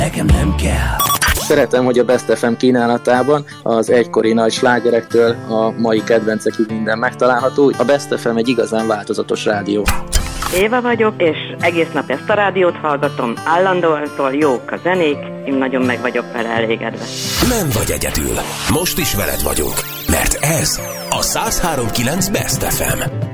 Nekem nem kell. Szeretem, hogy a Best FM kínálatában az egykori nagy slágerektől a mai kedvencekig minden megtalálható. A Best FM egy igazán változatos rádió. Éva vagyok, és egész nap ezt a rádiót hallgatom, állandóan szól, jók a zenék, én nagyon meg vagyok vele elégedve. Nem vagy egyedül, most is veled vagyunk, mert ez a 103.9 Best FM.